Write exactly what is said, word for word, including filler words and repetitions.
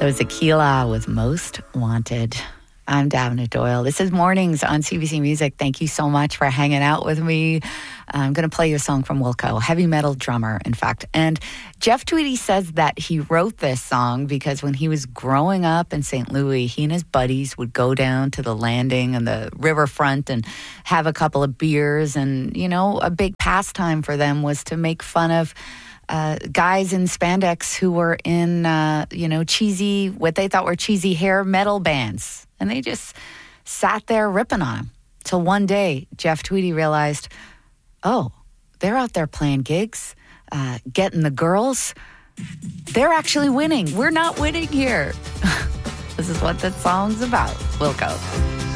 That was Aquila with Most Wanted. I'm Davina Doyle. This is Mornings on C B C Music. Thank you so much for hanging out with me. I'm going to play you a song from Wilco, heavy metal drummer, in fact. And Jeff Tweedy says that he wrote this song because when he was growing up in Saint Louis, he and his buddies would go down to the landing and the riverfront and have a couple of beers. And, you know, a big pastime for them was to make fun of Uh, guys in spandex who were in, uh, you know, cheesy, what they thought were cheesy hair metal bands. And they just sat there ripping on them. Till one day, Jeff Tweedy realized, oh, they're out there playing gigs, uh, getting the girls. They're actually winning. We're not winning here. This is what that song's about. Wilco.